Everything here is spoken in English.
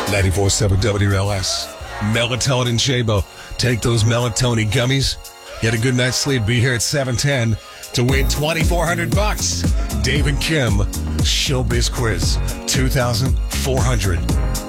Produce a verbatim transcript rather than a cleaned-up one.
ninety-four point seven W L S. Melatonin and Shabo. Take those melatonin gummies. Get a good night's sleep. Be here at seven ten to win twenty-four hundred bucks. Dave and Kim Showbiz Quiz. two thousand four hundred.